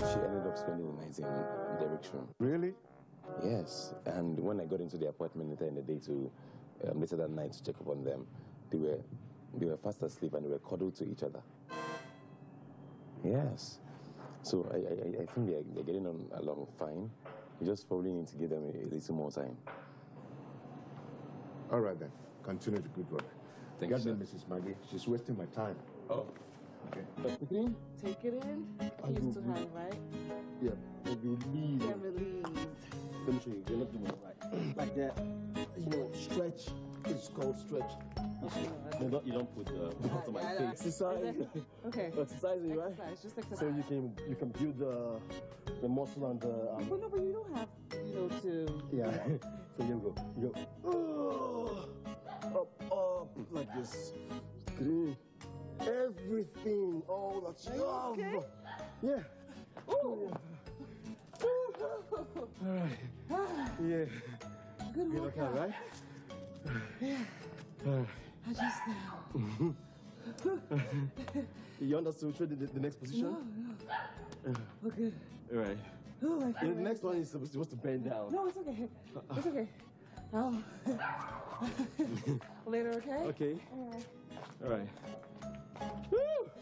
She ended up spending the night in Derek's room. Really? Yes. And when I got into the apartment later in the day later that night to check up on them, they were fast asleep and they were cuddled to each other. Yes. So I think they're getting on along fine. You just probably need to give them a little more time. All right then. Continue the good work. Thank you, sir. Mrs. Maggie. She's wasting my time. Oh. Okay. Take it in. Used to have, right? Yeah. And you leave. Yeah, relieved. Let me show you. You're not doing it right. Like that. You know, stretch. It's called stretch. You don't put on my face. Exercise. Okay. Exercising, right? Exercise. Just exercise. So you can build the muscle and the. Well, no, but you don't have, to. Yeah. So you go. You go. Up, like this. Green. Everything, all that you love. Okay? Yeah. Ooh. All right. Yeah. Good You workout. okay, right? Yeah. I just You understood the next position? No. We're good. All right. Oh, I feel The next one is supposed to bend down. No, it's okay. It's okay. Oh. Later, okay? Okay. All right. All right. Woo!